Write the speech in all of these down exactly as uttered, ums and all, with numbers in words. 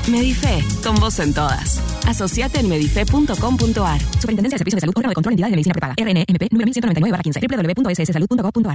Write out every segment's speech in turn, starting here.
Medife, con vos en todas. Asociate en medife punto com punto ar. Superintendencia de Servicios de Salud, órgano de control de entidades de medicina prepaga. R N M P número mil ciento noventa y nueve barra quince. doble u doble u doble u punto s s salud punto gov punto ar.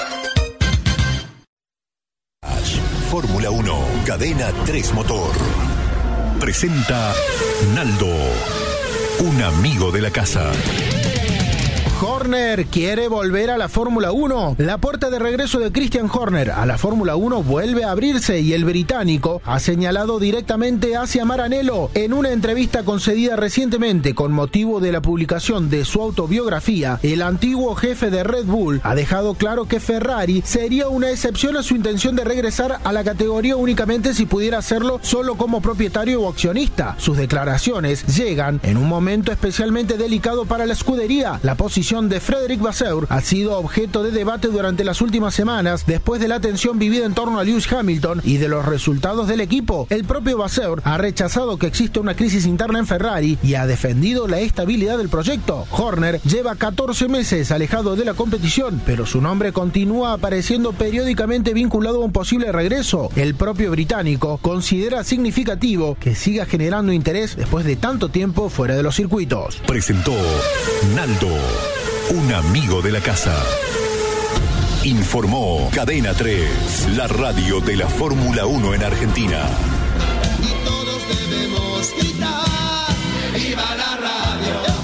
Fórmula uno, Cadena tres Motor. Presenta Naldo, un amigo de la casa. Horner quiere volver a la Fórmula uno. La puerta de regreso de Christian Horner a la Fórmula uno vuelve a abrirse y el británico ha señalado directamente hacia Maranello. En una entrevista concedida recientemente con motivo de la publicación de su autobiografía, el antiguo jefe de Red Bull ha dejado claro que Ferrari sería una excepción a su intención de regresar a la categoría únicamente si pudiera hacerlo solo como propietario o accionista. Sus declaraciones llegan en un momento especialmente delicado para la escudería. La posición de Frédéric Vasseur ha sido objeto de debate durante las últimas semanas después de la tensión vivida en torno a Lewis Hamilton y de los resultados del equipo. El propio Vasseur ha rechazado que existe una crisis interna en Ferrari y ha defendido la estabilidad del proyecto. Horner lleva catorce meses alejado de la competición, pero su nombre continúa apareciendo periódicamente vinculado a un posible regreso. El propio británico considera significativo que siga generando interés después de tanto tiempo fuera de los circuitos. Presentó Naldo, un amigo de la casa. Informó Cadena tres, la radio de la Fórmula uno en Argentina. Y todos debemos gritar, ¡viva la radio!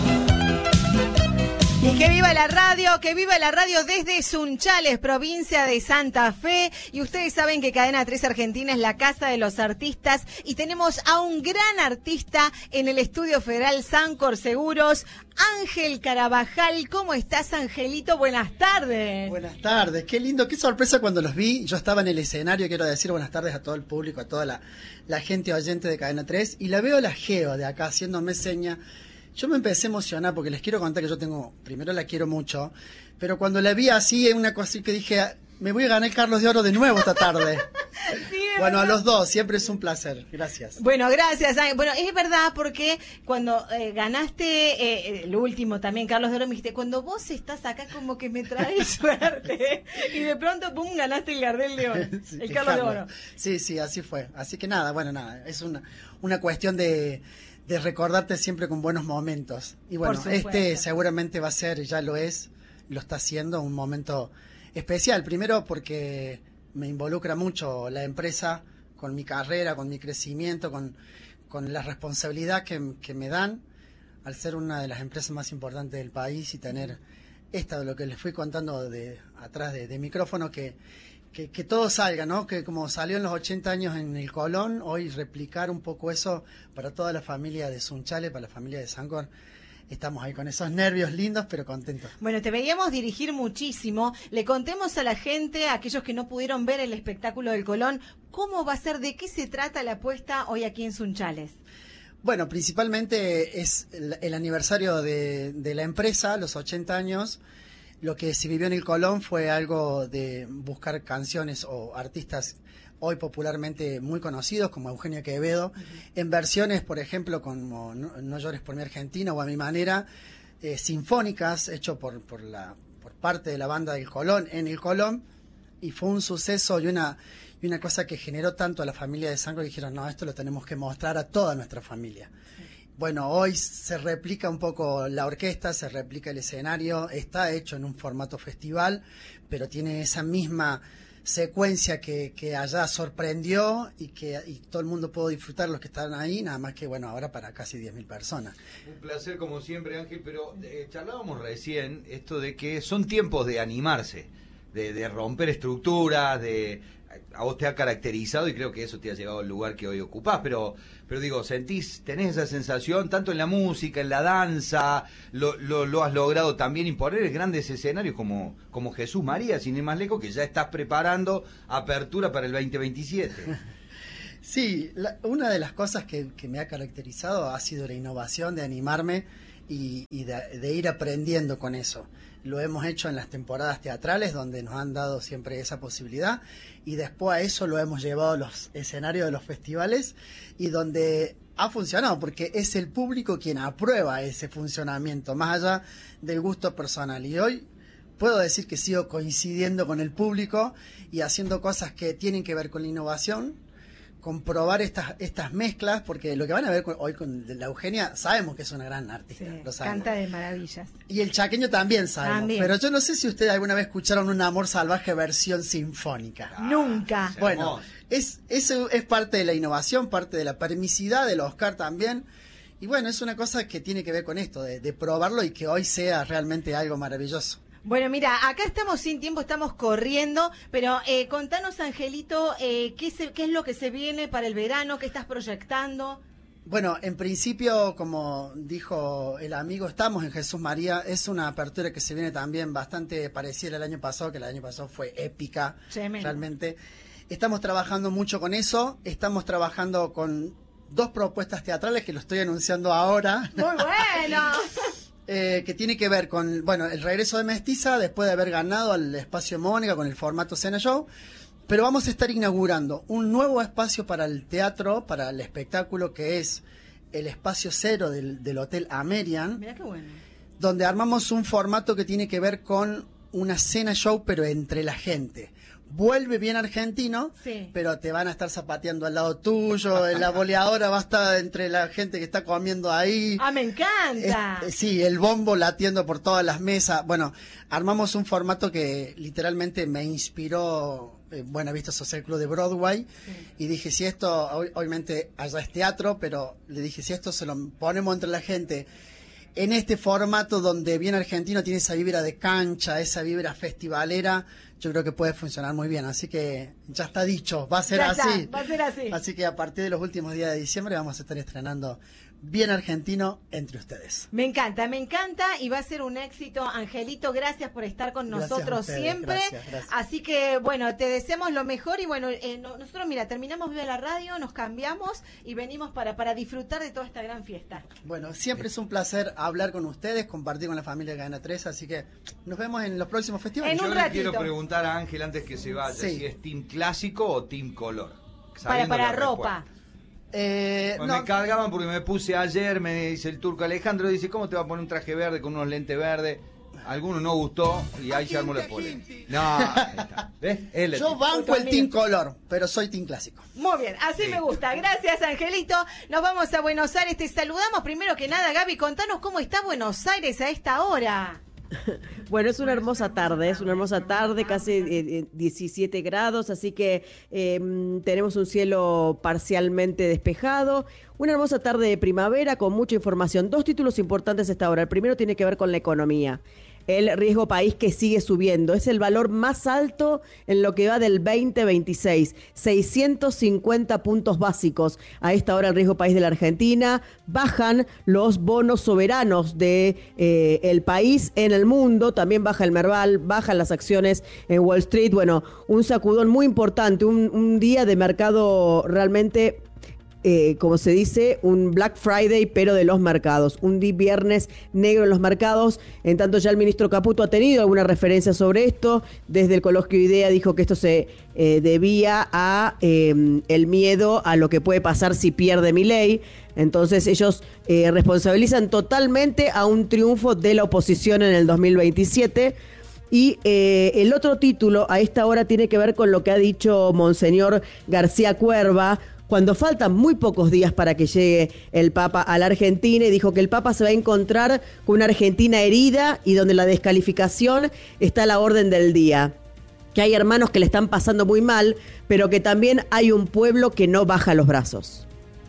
Y que viva la radio, que viva la radio desde Sunchales, provincia de Santa Fe. Y ustedes saben que Cadena tres Argentina es la casa de los artistas y tenemos a un gran artista en el Estudio Federal Sancor Seguros, Ángel Carabajal. ¿Cómo estás, Angelito? Buenas tardes. Buenas tardes, qué lindo, qué sorpresa cuando los vi. Yo estaba en el escenario, quiero decir buenas tardes a todo el público, a toda la, la gente oyente de Cadena tres, y la veo la Geo de acá haciéndome seña. Yo me empecé a emocionar porque les quiero contar que yo tengo, primero la quiero mucho, pero cuando la vi así, es una cosa que dije, me voy a ganar el Carlos de Oro de nuevo esta tarde. Sí, bueno, verdad. A los dos, siempre es un placer. Gracias. Bueno, gracias. Bueno, es verdad porque cuando eh, ganaste eh, el último también, Carlos de Oro, me dijiste, cuando vos estás acá como que me traes suerte. Y de pronto, pum, ganaste el Gardel de Oro, sí, el Carlos, Carlos de Oro. Sí, sí, así fue. Así que nada, bueno, nada, es una, una cuestión de... de recordarte siempre con buenos momentos. Y bueno, este seguramente va a ser, ya lo es, lo está haciendo, un momento especial. Primero porque me involucra mucho la empresa con mi carrera, con mi crecimiento, con, con la responsabilidad que, que me dan al ser una de las empresas más importantes del país y tener esta, de lo que les fui contando de atrás de, de micrófono, que Que, que todo salga, ¿no? Que como salió en los ochenta años en el Colón, hoy replicar un poco eso para toda la familia de Sunchales, para la familia de Sancor. Estamos ahí con esos nervios lindos, pero contentos. Bueno, te veíamos dirigir muchísimo. Le contemos a la gente, a aquellos que no pudieron ver el espectáculo del Colón, ¿cómo va a ser, de qué se trata la apuesta hoy aquí en Sunchales? Bueno, principalmente es el, el aniversario de, de la empresa, los ochenta años. Lo que se vivió en el Colón fue algo de buscar canciones o artistas hoy popularmente muy conocidos, como Eugenio Quevedo, uh-huh. en versiones, por ejemplo, como No, no llores por mi Argentina o A mi manera, eh, sinfónicas, hecho por, por, la, por parte de la banda del Colón en el Colón, y fue un suceso y una, y una cosa que generó tanto a la familia de Sancor que dijeron, no, esto lo tenemos que mostrar a toda nuestra familia. Sí. Bueno, hoy se replica un poco la orquesta, se replica el escenario, está hecho en un formato festival, pero tiene esa misma secuencia que, que allá sorprendió y que y todo el mundo pudo disfrutar, los que están ahí, nada más que, bueno, ahora para casi diez mil personas. Un placer como siempre, Ángel, pero eh, charlábamos recién esto de que son tiempos de animarse, de, de romper estructuras, de... A vos te ha caracterizado y creo que eso te ha llegado al lugar que hoy ocupás, pero pero digo, sentís, tenés esa sensación, tanto en la música, en la danza, lo, lo, lo has logrado también imponer en grandes escenarios como, como Jesús María, sin ir más lejos, que ya estás preparando apertura para el veinte veintisiete. Sí, la, una de las cosas que, que me ha caracterizado ha sido la innovación, de animarme y, y de, de ir aprendiendo con eso. Lo hemos hecho en las temporadas teatrales, donde nos han dado siempre esa posibilidad, y después a eso lo hemos llevado a los escenarios de los festivales, y donde ha funcionado, porque es el público quien aprueba ese funcionamiento, más allá del gusto personal. Y hoy puedo decir que sigo coincidiendo con el público y haciendo cosas que tienen que ver con la innovación, comprobar estas estas mezclas, porque lo que van a ver con, hoy con la Eugenia, sabemos que es una gran artista. Sí, lo sabemos. canta de maravillas. Y el chaqueño también sabemos. También. Pero yo no sé si ustedes alguna vez escucharon Un Amor Salvaje versión sinfónica. Nunca. Bueno, es, eso es parte de la innovación, parte de la permisidad del Oscar también. Y bueno, es una cosa que tiene que ver con esto, de, de probarlo y que hoy sea realmente algo maravilloso. Bueno, mira, acá estamos sin tiempo, estamos corriendo, pero eh, contanos, Angelito, eh, ¿qué, se, ¿qué es lo que se viene para el verano? ¿Qué estás proyectando? Bueno, en principio, como dijo el amigo, estamos en Jesús María. Es una apertura que se viene también bastante parecida al año pasado, que el año pasado fue épica, Tremendo. realmente. Estamos trabajando mucho con eso, estamos trabajando con dos propuestas teatrales que lo estoy anunciando ahora. Muy bueno. Eh, que tiene que ver con, bueno, el regreso de Mestiza después de haber ganado al espacio Mónica con el formato Cena Show, pero vamos a estar inaugurando un nuevo espacio para el teatro, para el espectáculo, que es el espacio cero del, del Hotel Amerian. Mira qué bueno. Donde armamos un formato que tiene que ver con una Cena Show, pero entre la gente. Vuelve bien argentino, sí. pero te van a estar zapateando al lado tuyo, la boleadora va a estar entre la gente que está comiendo ahí. ¡Ah, me encanta! Es, sí, el bombo latiendo por todas las mesas. Bueno, armamos un formato que literalmente me inspiró eh, Buena Vista Social Club de Broadway, sí. Y dije, si esto, obviamente allá es teatro, pero le dije, si esto se lo ponemos entre la gente en este formato donde bien argentino tiene esa vibra de cancha, esa vibra festivalera, yo creo que puede funcionar muy bien. Así que ya está dicho, va a ser ya así. Está, va a ser así. Así que a partir de los últimos días de diciembre vamos a estar estrenando bien argentino entre ustedes. Me encanta, me encanta y va a ser un éxito. Angelito, gracias por estar con Gracias nosotros ustedes, siempre. Gracias, gracias. Así que, bueno, te deseamos lo mejor y bueno, eh, no, nosotros, mira, terminamos Viva la Radio, nos cambiamos y venimos para, para disfrutar de toda esta gran fiesta. Bueno, siempre es un placer hablar con ustedes, compartir con la familia de Cadena tres, así que nos vemos en los próximos festivales. En un Yo le ratito. quiero preguntar a Ángel antes que se vaya, Sí. si es team clásico o team color. Para, Sabiendo para la ropa. respuesta. Eh, Pues no, me cargaban porque me puse ayer, me dice el turco Alejandro, dice, ¿cómo te va a poner un traje verde con unos lentes verdes? Alguno no gustó y ahí se armó la polémica. No, ahí está. ¿Ves? Él es yo team. banco el team color, pero soy team clásico. Muy bien, así Sí. me gusta. Gracias, Angelito. Nos vamos a Buenos Aires. Te saludamos. Primero que nada, Gaby, contanos cómo está Buenos Aires a esta hora. Bueno, es una hermosa tarde, es una hermosa tarde, casi eh, diecisiete grados, así que eh, tenemos un cielo parcialmente despejado. Una hermosa tarde de primavera con mucha información. Dos títulos importantes a esta hora. El primero tiene que ver con la economía. El riesgo país que sigue subiendo. Es el valor más alto en lo que va del veinte veintiséis. seiscientos cincuenta puntos básicos. A esta hora el riesgo país de la Argentina. Bajan los bonos soberanos de eh, el país en el mundo. También baja el Merval, bajan las acciones en Wall Street. Bueno, un sacudón muy importante. Un, un día de mercado realmente... Eh, como se dice, un Black Friday, pero de los mercados. Un día viernes negro en los mercados. En tanto, ya el ministro Caputo ha tenido alguna referencia sobre esto. Desde el Coloquio IDEA dijo que esto se eh, debía a eh, el miedo a lo que puede pasar si pierde Milei. Entonces, ellos eh, responsabilizan totalmente a un triunfo de la oposición en el dos mil veintisiete. Y eh, el otro título a esta hora tiene que ver con lo que ha dicho Monseñor García Cuerva, cuando faltan muy pocos días para que llegue el Papa a la Argentina, y dijo que el Papa se va a encontrar con una Argentina herida y donde la descalificación está a la orden del día. Que hay hermanos que le están pasando muy mal, pero que también hay un pueblo que no baja los brazos.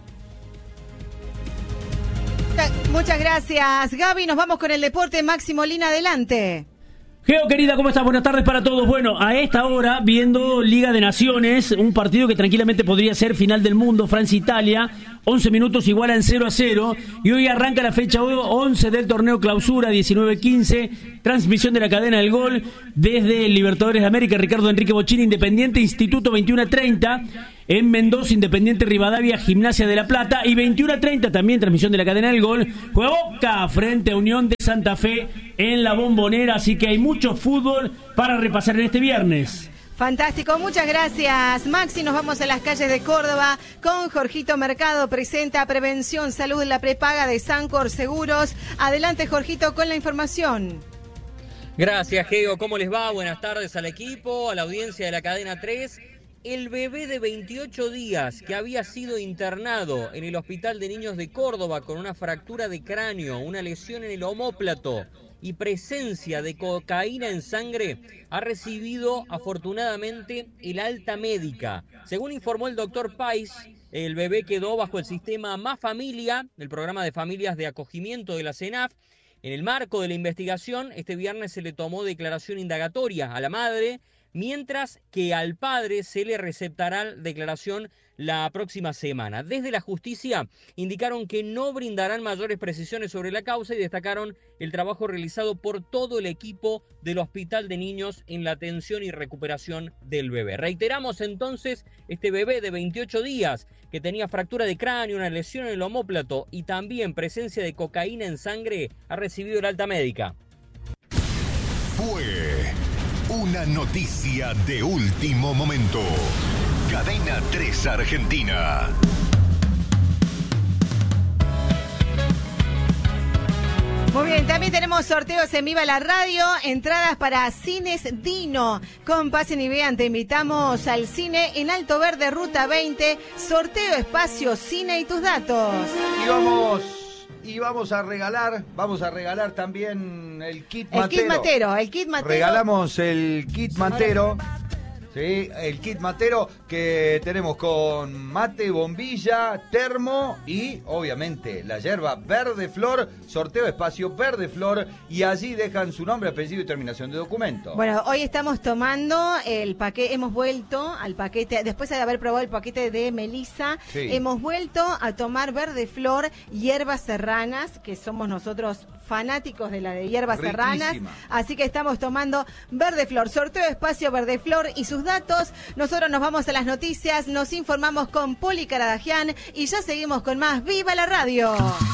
Muchas gracias, Gaby. Nos vamos con el deporte. Maxi Molina, adelante. Geo, querida, ¿cómo estás? Buenas tardes para todos. Bueno, a esta hora, viendo Liga de Naciones, un partido que tranquilamente podría ser final del mundo, Francia-Italia, once minutos igualan cero a cero, y hoy arranca la fecha once del torneo Clausura, diecinueve quince, transmisión de la cadena del gol, desde Libertadores de América, Ricardo Enrique Bochini, Independiente, Instituto veintiuno a treinta, en Mendoza, Independiente Rivadavia, Gimnasia de La Plata, y veintiuno a treinta también, transmisión de la cadena del gol, juega Boca frente a Unión de Santa Fe en la Bombonera, así que hay mucho fútbol para repasar en este viernes. Fantástico, muchas gracias, Maxi. Nos vamos a las calles de Córdoba con Jorgito Mercado. Presenta Prevención Salud, la prepaga de Sancor Seguros. Adelante, Jorgito, con la información. Gracias, Geo. ¿Cómo les va? Buenas tardes al equipo, a la audiencia de la cadena tres. el bebé de veintiocho días que había sido internado en el Hospital de Niños de Córdoba con una fractura de cráneo, una lesión en el omóplato y presencia de cocaína en sangre, ha recibido afortunadamente el alta médica. Según informó el doctor Pais, el bebé quedó bajo el sistema Más Familia, el programa de familias de acogimiento de la CENAF. En el marco de la investigación, este viernes se le tomó declaración indagatoria a la madre, mientras que al padre se le receptará declaración la próxima semana. Desde la justicia indicaron que no brindarán mayores precisiones sobre la causa y destacaron el trabajo realizado por todo el equipo del Hospital de Niños en la atención y recuperación del bebé. Reiteramos entonces, este bebé de veintiocho días que tenía fractura de cráneo, una lesión en el omóplato y también presencia de cocaína en sangre, ha recibido el alta médica. Fue una noticia de último momento. Cadena tres Argentina. Muy bien, también tenemos sorteos en Viva la Radio, entradas para Cines Dino. Con Pasen y Vean, te invitamos al cine en Alto Verde, Ruta veinte, sorteo espacio cine y tus datos. Y vamos, y vamos a regalar, vamos a regalar también el kit El matero. kit matero, el kit matero. Regalamos el kit matero. Sí, el kit matero que tenemos con mate, bombilla, termo y obviamente la yerba Verde Flor, sorteo espacio Verde Flor, y allí dejan su nombre, apellido y terminación de documento. Bueno, hoy estamos tomando el paquete, hemos vuelto al paquete, después de haber probado el paquete de Melissa, Sí. hemos vuelto a tomar Verde Flor, hierbas serranas, que somos nosotros fanáticos de la de hierbas Riquísima. serranas, así que estamos tomando Verde Flor, sorteo espacio Verde Flor y sus datos. Nosotros nos vamos a las noticias, nos informamos con Poli Caradagian y ya seguimos con más Viva la Radio.